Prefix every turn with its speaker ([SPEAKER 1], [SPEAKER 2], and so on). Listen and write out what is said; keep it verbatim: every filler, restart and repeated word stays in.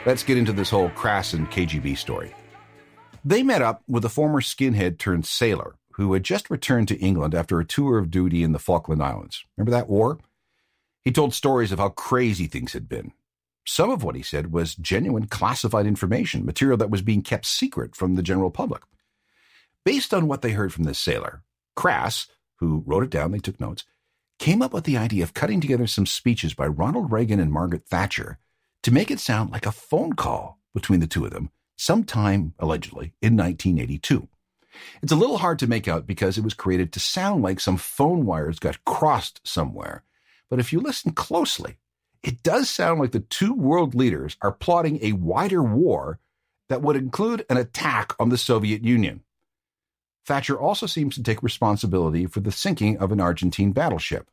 [SPEAKER 1] let's get into this whole Crass and K G B story. They met up with a former skinhead turned sailor who had just returned to England after a tour of duty in the Falkland Islands. Remember that war? He told stories of how crazy things had been. Some of what he said was genuine classified information, material that was being kept secret from the general public. Based on what they heard from this sailor, Crass, who wrote it down, they took notes, came up with the idea of cutting together some speeches by Ronald Reagan and Margaret Thatcher to make it sound like a phone call between the two of them sometime, allegedly, in nineteen eighty-two. It's a little hard to make out because it was created to sound like some phone wires got crossed somewhere. But if you listen closely, it does sound like the two world leaders are plotting a wider war that would include an attack on the Soviet Union. Thatcher also seems to take responsibility for the sinking of an Argentine battleship.